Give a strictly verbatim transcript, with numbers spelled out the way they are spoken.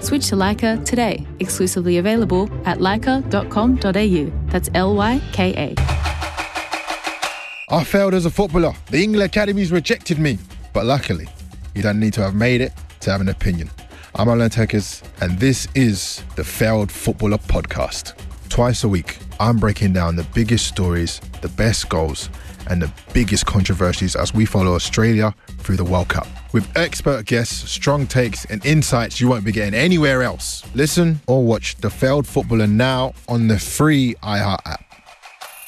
Switch to Leica today. Exclusively available at leica dot com dot a u. That's L Y K A. I failed as a footballer. The England Academies rejected me. But luckily, you don't need to have made it to have an opinion. I'm Alan Tekers, and this is the Failed Footballer Podcast. Twice a week, I'm breaking down the biggest stories, the best goals, and the biggest controversies as we follow Australia through the World Cup. With expert guests, strong takes, and insights you won't be getting anywhere else. Listen or watch The Failed Footballer now on the free iHeart app.